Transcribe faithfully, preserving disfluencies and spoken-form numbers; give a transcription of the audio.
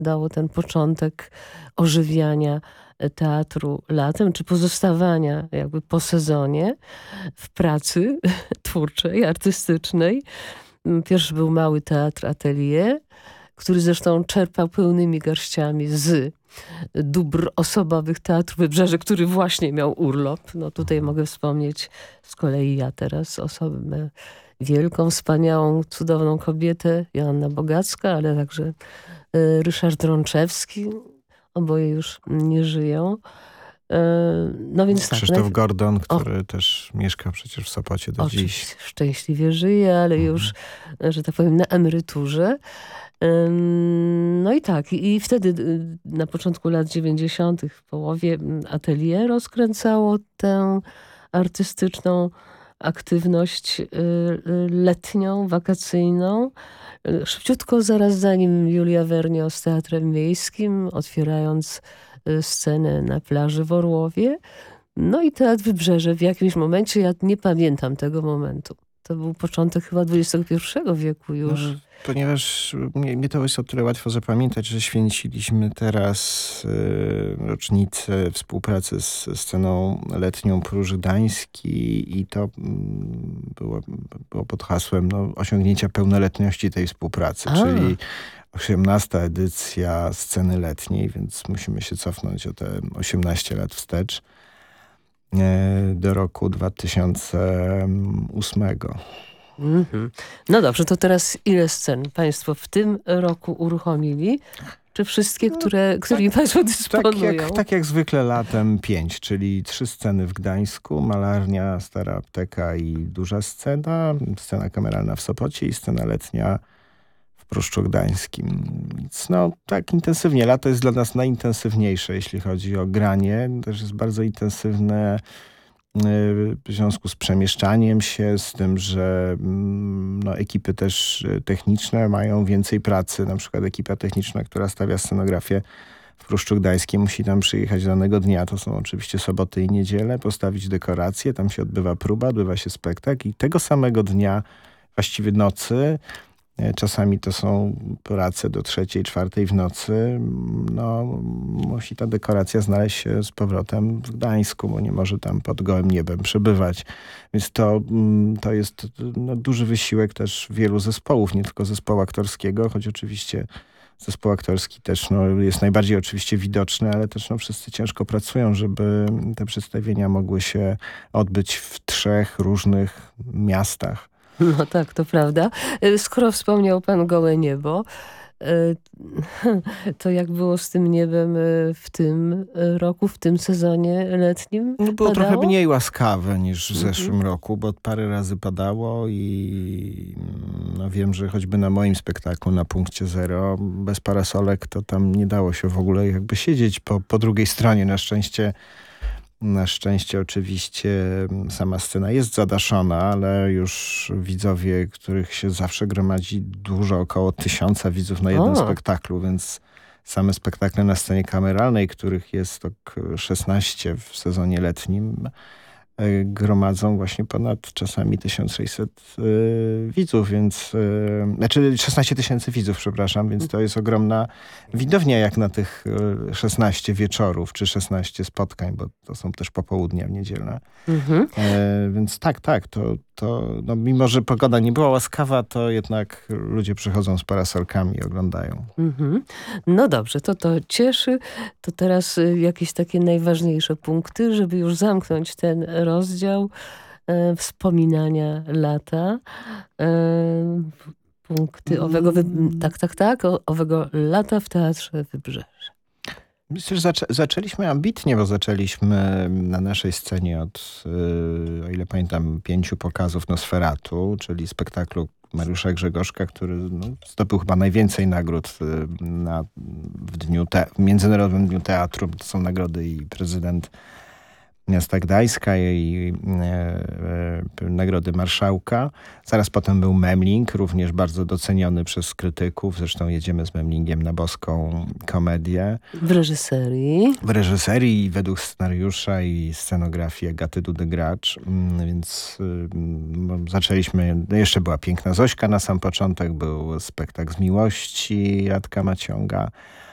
dało ten początek ożywiania teatru latem, czy pozostawania jakby po sezonie w pracy twórczej, artystycznej. Pierwszy był Mały Teatr Atelier, który zresztą czerpał pełnymi garściami z dóbr osobowych Teatru Wybrzeże, który właśnie miał urlop. No tutaj mogę wspomnieć z kolei ja teraz osobę wielką, wspaniałą, cudowną kobietę, Joanna Bogacka, ale także Ryszard Rączewski. Oboje już nie żyją. No więc tak. Krzysztof tak, Gordon, który o, też mieszka przecież w Sopocie do dziś. Szczęśliwie żyje, ale mhm. już, że tak powiem, na emeryturze. No i tak, i wtedy na początku lat dziewięćdziesiątych w połowie Atelier rozkręcało tę artystyczną aktywność letnią, wakacyjną. Szybciutko, zaraz zanim Julia Wernio z Teatrem Miejskim, otwierając scenę na plaży w Orłowie. No i Teatr Wybrzeże w jakimś momencie, ja nie pamiętam tego momentu. To był początek chyba dwudziestego pierwszego wieku już. No, ponieważ mnie, mnie to jest o tyle łatwo zapamiętać, że święciliśmy teraz y, rocznicę współpracy z sceną letnią Próż Gdański i to y, było, było pod hasłem no, osiągnięcia pełnoletności tej współpracy, A. czyli osiemnasta edycja sceny letniej, więc musimy się cofnąć o te osiemnaście lat wstecz do roku dwa tysiące ósmego. Mm-hmm. No dobrze, to teraz ile scen państwo w tym roku uruchomili? Czy wszystkie, które, którymi no, państwo dysponują? Tak jak, tak jak zwykle latem pięć, czyli trzy sceny w Gdańsku, Malarnia, Stara Apteka i duża scena, scena kameralna w Sopocie i scena letnia w Pruszczu Gdańskim. Więc no tak intensywnie. Lato jest dla nas najintensywniejsze, jeśli chodzi o granie. Też jest bardzo intensywne w związku z przemieszczaniem się, z tym, że no, ekipy też techniczne mają więcej pracy. Na przykład ekipa techniczna, która stawia scenografię w Pruszczu Gdańskim, musi tam przyjechać danego dnia. To są oczywiście soboty i niedziele, postawić dekoracje. Tam się odbywa próba, odbywa się spektakl i tego samego dnia, właściwie nocy, czasami to są prace do trzeciej, czwartej w nocy. No, musi ta dekoracja znaleźć się z powrotem w Gdańsku, bo nie może tam pod gołym niebem przebywać. Więc to, to jest no, duży wysiłek też wielu zespołów, nie tylko zespołu aktorskiego, choć oczywiście zespół aktorski też no, jest najbardziej oczywiście widoczny, ale też no, wszyscy ciężko pracują, żeby te przedstawienia mogły się odbyć w trzech różnych miastach. No tak, to prawda. Skoro wspomniał pan gołe niebo, to jak było z tym niebem w tym roku, w tym sezonie letnim? No było padało? Trochę mniej łaskawe niż w zeszłym mm-hmm. roku, bo parę razy padało i no wiem, że choćby na moim spektaklu na Punkcie Zero bez parasolek to tam nie dało się w ogóle jakby siedzieć po, po drugiej stronie. Na szczęście Na szczęście oczywiście sama scena jest zadaszona, ale już widzowie, których się zawsze gromadzi dużo, około tysiąca widzów na jednym o. spektaklu, więc same spektakle na scenie kameralnej, których jest ok szesnaście w sezonie letnim, gromadzą właśnie ponad czasami tysiąc sześćset y, widzów, więc y, znaczy szesnaście tysięcy widzów, przepraszam, więc to jest ogromna widownia jak na tych y, szesnaście wieczorów, czy szesnaście spotkań, bo to są też popołudnia niedzielne. Mhm. E, więc tak, tak, to, to no, mimo że pogoda nie była łaskawa, to jednak ludzie przychodzą z parasolkami i oglądają. Mhm. No dobrze, to to cieszy. To teraz y, jakieś takie najważniejsze punkty, żeby już zamknąć ten rozdział e, wspominania lata. E, punkty owego, wy... tak, tak, tak, o, owego lata w Teatrze Wybrzeże. Myślę, że zaczę zaczęliśmy ambitnie, bo zaczęliśmy na naszej scenie od, yy, o ile pamiętam, pięciu pokazów Nosferatu, czyli spektaklu Mariusza Grzegorzka, który no, zdobył chyba najwięcej nagród yy, na, w, dniu te w Międzynarodowym Dniu Teatru. To są nagrody i prezydent miasta Gdańska i e, e, nagrody marszałka. Zaraz potem był Memling, również bardzo doceniony przez krytyków. Zresztą jedziemy z Memlingiem na boską komedię. W reżyserii. W reżyserii według scenariusza i scenografii Agaty Dudy-Gracz. Więc y, zaczęliśmy, jeszcze była Piękna Zośka na sam początek, był spektakl z miłości Radka Maciąga.